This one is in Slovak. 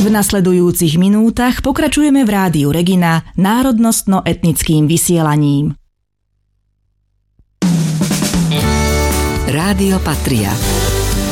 V nasledujúcich minútach pokračujeme v Rádiu Regina národnostno-etnickým vysielaním. Rádio Patria.